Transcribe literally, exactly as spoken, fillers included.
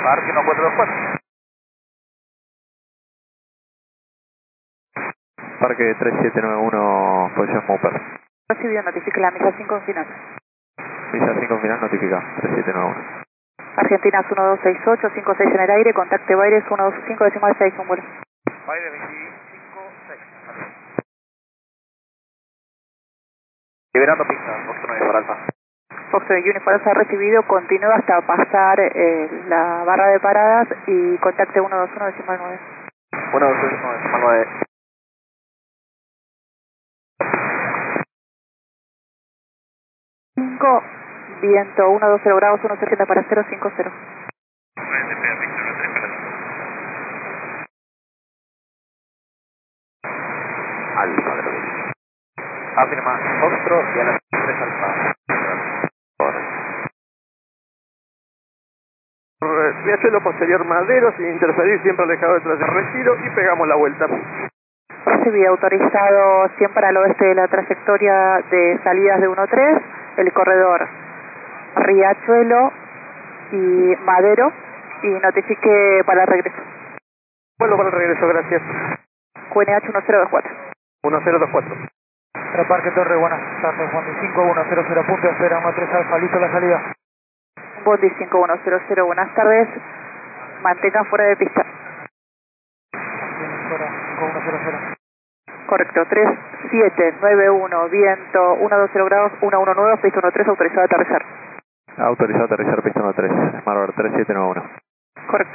Parque uno cuatro dos cuatro. Parque tres siete nueve uno, posición Mooper. Recibido, notifique la misa cinco en final. Misa cinco final, notifica, tres siete nueve uno. Argentinas uno dos seis ocho, cinco seis en el aire, contacte Baires uno dos cinco decimal seis, un vuelo. Baile veinticinco seis. Liberando pista, Fox nueve para Alfa. Fox Uniform ha recibido, continúa hasta pasar eh, la barra de paradas y contacte uno dos uno decimal nueve. uno dos uno decimal nueve. cinco, viento uno dos cero grados, uno setenta para cero cinco cero. Alfa, gracias. Afirma Foxtro y a las tres Alfa. Riachuelo posterior Madero, sin interferir, siempre alejado detrás del retiro y pegamos la vuelta. Recibido, autorizado cien para el oeste de la trayectoria de salidas de uno tres, el corredor Riachuelo y Madero, y notifique para el regreso. Vuelvo para el regreso, gracias. Q N H uno cero dos cuatro. uno cero dos cuatro. Parque Torre, buenas tardes, Juan cinco uno cero cero, punto de espera, uno tres Alfa, listo la salida. Bondi cinco uno cero cero, buenas tardes, mantengan fuera de pista. Fuera, cinco uno cero cero. Correcto, tres siete nueve uno, viento uno dos cero grados, uno uno nueve, pista uno tres, autorizado a aterrizar. Autorizado a aterrizar, pista uno tres, Smart tres siete nueve uno. Correcto.